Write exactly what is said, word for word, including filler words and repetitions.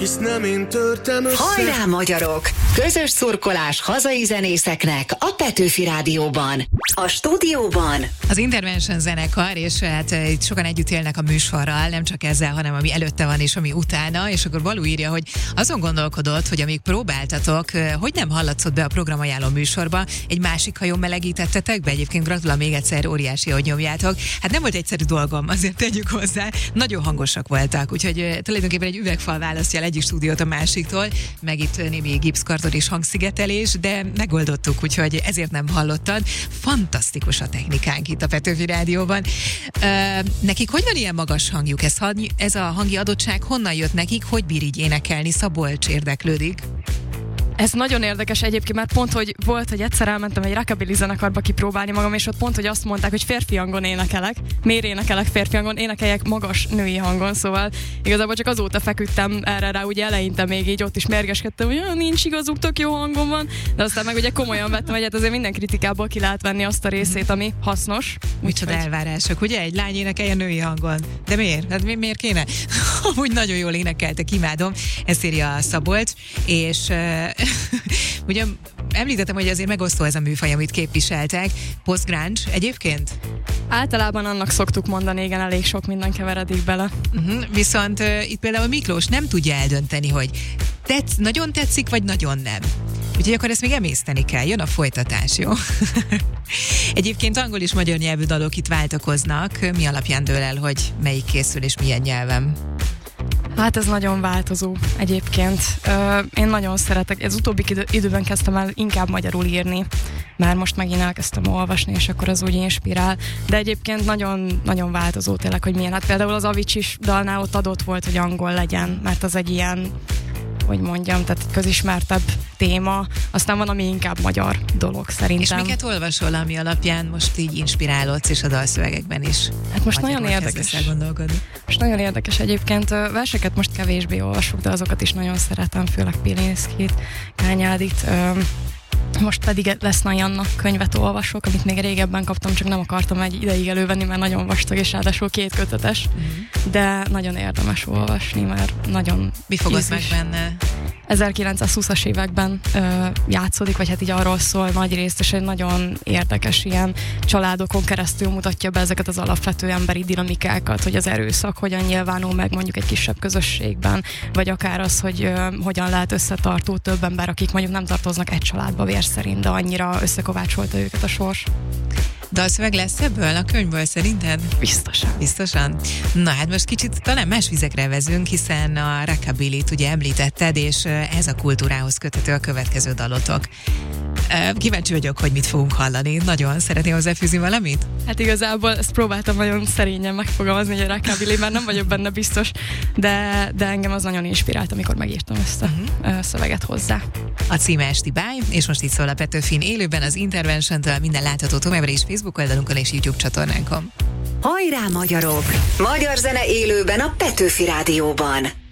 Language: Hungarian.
hisz nem én törtem össze. Hajrá magyarok! Közös szurkolás hazai zenészeknek a Petőfi Rádióban. A stúdióban az Intervention zenekar, és hát itt sokan együtt élnek a műsorral, nem csak ezzel, hanem ami előtte van és ami utána, és akkor Balú írja, hogy azon gondolkodott, hogy amíg próbáltatok, hogy nem hallatszott be a programajánló műsorba, egy másik hajón melegítettetek be. Egyébként gratulál még egyszer, óriási, hogy nyomjátok. Hát nem volt egyszerű dolgom, azért tegyük hozzá. Nagyon hangosak voltak, úgyhogy tulajdonképpen egy üvegfal választja el egyik stúdiót a másiktól, meg itt némi gipszkarton és hangszigetelés, de megoldottuk, úgyhogy ezért nem hallottad. Fantasztikus a technikánk itt a Petőfi Rádióban. Ö, nekik hogy van ilyen magas hangjuk? Ez, ez a hangi adottság honnan jött nekik? Hogy bír így énekelni? Szabolcs érdeklődik. Ez nagyon érdekes egyébként, mert pont, hogy volt, hogy egyszer elmentem egy rockabilly zenekarba kipróbálni magam, és ott pont, hogy azt mondták, hogy férfi hangon énekelek. Miért énekelek férfi hangon? Énekeljek magas női hangon, szóval igazából csak azóta feküdtem erre rá, ugye eleinte még így ott is mérgeskedtem, hogy ah, nincs igazuk, tök jó hangom van, de aztán meg ugye komolyan vettem, hogy hát azért minden kritikából ki lehet venni azt a részét, ami hasznos. Micsoda elvárások, ugye? Egy lány énekelje női hangon. De miért? Hát mi, miért kéne? Amúgy nagyon jól énekeltek, imádom. Ezt írja a Szabolcs, és ugye említettem, hogy azért megosztó ez a műfaj, amit képviseltek. Post-grunge egyébként? Általában annak szoktuk mondani, igen, elég sok minden keveredik bele. Uh-huh. Viszont uh, itt például Miklós nem tudja eldönteni, hogy tetsz, nagyon tetszik, vagy nagyon nem. Úgyhogy akkor ezt még emészteni kell. Jön a folytatás, jó? Egyébként angol és magyar nyelvű dalok itt váltakoznak. Mi alapján dől el, hogy melyik készül és milyen nyelven? Hát ez nagyon változó egyébként. Ö, én nagyon szeretek, ez utóbbi idő, időben kezdtem el inkább magyarul írni, már most megint elkezdtem olvasni, és akkor az úgy inspirál. De egyébként nagyon, nagyon változó tényleg, hogy milyen. Hát például az Avicii dalnál ott adott volt, hogy angol legyen, mert az egy ilyen, hogy mondjam, tehát közismertebb téma, aztán van, ami inkább magyar dolog szerintem. És miket olvasol, ami alapján most így inspirálódsz, és a dalszövegekben is? Hát most nagyon érdekes. Most nagyon érdekes egyébként. Verseket most kevésbé olvasok, de azokat is nagyon szeretem, főleg Pilinszkit, Kányádit. Most pedig Leszna Janna könyvet olvasok, amit még régebben kaptam, csak nem akartam egy ideig elővenni, mert nagyon vastag, és ráadásul két kötetes, mm. de nagyon érdemes olvasni, mert nagyon mi fogod meg benne? ezerkilencszázhúszas években ö, játszódik, vagy hát így arról szól nagy részt, és egy nagyon érdekes ilyen családokon keresztül mutatja be ezeket az alapvető emberi dinamikákat, hogy az erőszak hogyan nyilvánul meg mondjuk egy kisebb közösségben, vagy akár az, hogy ö, hogyan lehet összetartó több ember, akik mondjuk nem tartoznak egy családba vér szerint, de annyira összekovácsolta őket a sors. Dalszöveg lesz ebből a könyvből szerinted? Biztosan. Biztosan? Na hát most kicsit talán más vizekre vezünk, hiszen a rockabillyt ugye említetted, és ez a kultúrához köthető a következő dalotok. Kíváncsi vagyok, hogy mit fogunk hallani. Nagyon szeretnél hozzáfűzni valamit? Hát igazából ezt próbáltam nagyon szerényen megfogalmazni, hogy a rockabilly, mert nem vagyok benne biztos, de, de engem az nagyon inspirált, amikor megírtam ezt a uh-huh. szöveget hozzá. A címe Esti Báj, és most itt szól a Petőfin élőben az Intervention-től, minden látható továbbra is Facebook oldalunkon és YouTube csatornánkon. Hajrá magyarok! Magyar zene élőben a Petőfi Rádióban.